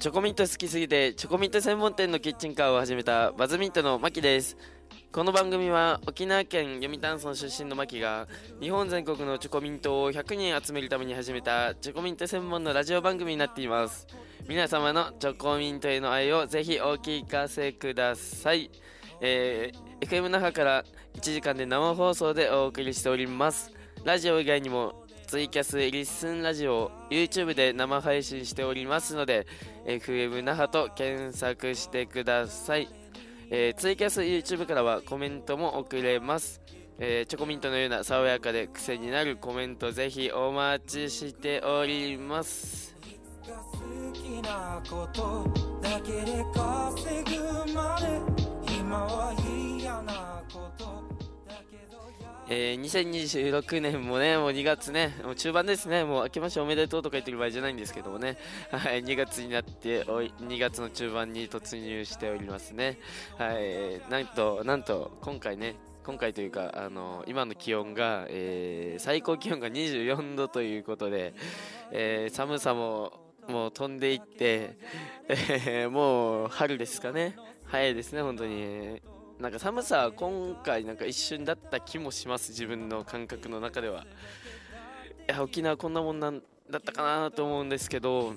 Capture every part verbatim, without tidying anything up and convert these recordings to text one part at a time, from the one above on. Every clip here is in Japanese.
チョコミント好きすぎてチョコミント専門店のキッチンカーを始めたバズミントのマキです。この番組は沖縄県読谷村出身のマキが日本全国のチョコミントをひゃくにん集めるために始めたチョコミント専門のラジオ番組になっています。皆様のチョコミントへの愛をぜひお聞かせください。えー、エフエム 那覇からいちじかんで生放送でお送りしております。ラジオ以外にもツイキャス、リッスンラジオ、YouTube で生配信しておりますので エフエム 那覇と検索してください。えー、ツイキャス、YouTube からはコメントも送れます。えー、チョコミントのような爽やかで癖になるコメントぜひお待ちしております。好きなことだけで稼ぐまで今は嫌なことえー、にせんにじゅうろくねんもね、もうにがつね、もう中盤ですね。もう明けましておめでとうとか言ってる場合じゃないんですけどもね。はい、にがつになっておい、にがつの中盤に突入しておりますね。はい、なんと、なんと、今回ね、今回というか、あの、今の気温が、えー、最高気温がにじゅうよんどということで、えー、寒さも、もう飛んでいって、えー、もう春ですかね。早いですね、本当に。なんか寒さは今回なんか一瞬だった気もします。自分の感覚の中では。いや、沖縄こんなもんなんだったかなと思うんですけど、はい、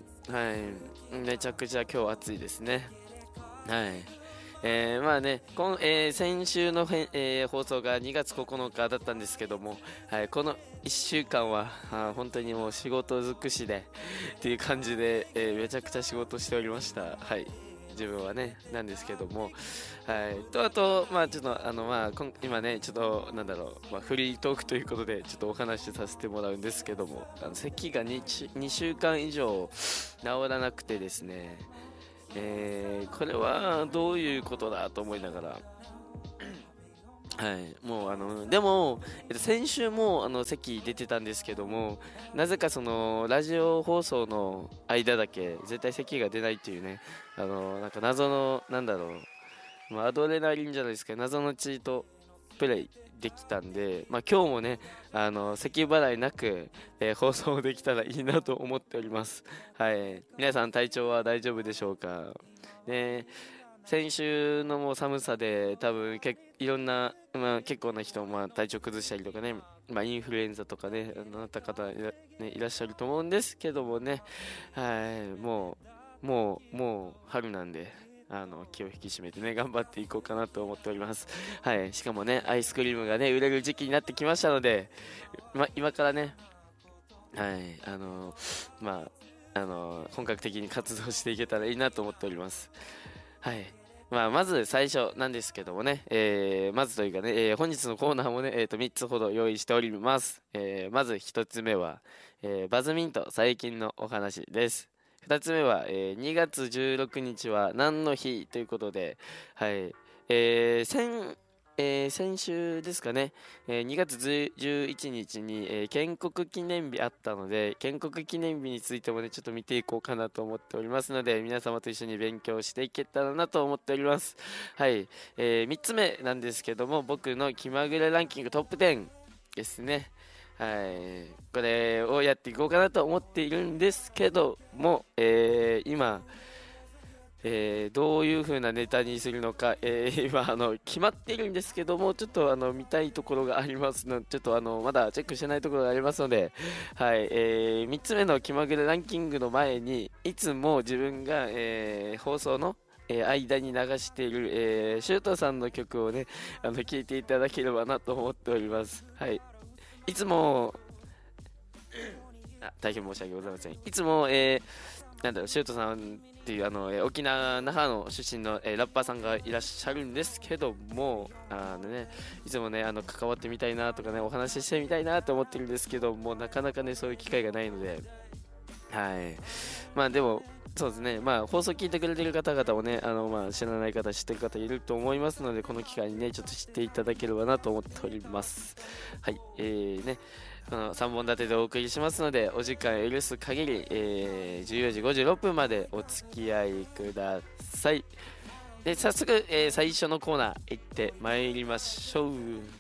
めちゃくちゃ今日暑いですね。はい。えー、まあね、こんえー、先週のへん、えー、放送がにがつここのかだったんですけども、はい、このいっしゅうかんはあ本当にもう仕事尽くしでっていう感じで、えー、めちゃくちゃ仕事しておりました。はい。自分はねなんですけども、はい、とあとまあちょっとあのまあ今ねちょっとなんだろう、まあ、フリートークということでちょっとお話しさせてもらうんですけども、あの咳が 2, にしゅうかん以上治らなくてですね、えー、これはどういうことだと思いながら、はい、もうあのでも、えっと、先週もあの席出てたんですけども、なぜかそのラジオ放送の間だけ絶対席が出ないっていうね、あのなんか謎のなんだろう、まあ、アドレナリンじゃないですか、謎のチートプレイできたんで、まあ、今日もねあの咳払いなく、えー、放送できたらいいなと思っております。はい、皆さん体調は大丈夫でしょうかね。先週のもう寒さで多分けいろんな、まあ、結構な人もまあ体調崩したりとかね、まあ、インフルエンザとかねなった方い ら,、ね、いらっしゃると思うんですけどもね、はい、もうもうもう春なんであの気を引き締めてね頑張っていこうかなと思っております。はい、しかもねアイスクリームがね売れる時期になってきましたので、ま、今からね、はいあのまああの本格的に活動していけたらいいなと思っております。はい。まあ、まず最初なんですけどもね、えー、まずというかね、えー、本日のコーナーもね、えー、とみっつほど用意しております。えー、まずひとつめは、えー、バズミント最近のお話です。ふたつめは、えー、にがつじゅうろくにちは何の日ということで、はい。えー、先えー、先週ですかね、えー、にがつじゅういちにちに、えー、建国記念日あったので、建国記念日についてもねちょっと見ていこうかなと思っておりますので、皆様と一緒に勉強していけたらなと思っております。はい、えー、みっつめなんですけども、僕の気まぐれランキングトップじゅうですね。はい、これをやっていこうかなと思っているんですけども、えー、今えー、どういう風なネタにするのか、えー、今あの決まっているんですけども、ちょっとあの見たいところがありますので、ちょっとあのまだチェックしてないところがありますので、はい、えー、みっつめの気まぐれランキングの前にいつも自分が、えー、放送のえー、間に流している、えー、シュートさんの曲をねあの聴いていただければなと思っております。はい、いつもあ大変申し訳ございません。いつも、えー、なんだろうシュートさんっていうあの、えー、沖縄那覇の出身の、えー、ラッパーさんがいらっしゃるんですけども、あのねいつもねあの関わってみたいなとかねお話ししてみたいなと思ってるんですけども、なかなかねそういう機会がないので、はいまあでもそうですね、まあ放送聞いてくれてる方々もねあの、まあ、知らない方知ってる方いると思いますので、この機会にねちょっと知っていただければなと思っております。はい、えーねこのさんぼん立てでお送りしますので、お時間許す限り、えー、じゅうよじごじゅうろっぷんまでお付き合いください。で早速、えー、最初のコーナー行ってまいりましょう。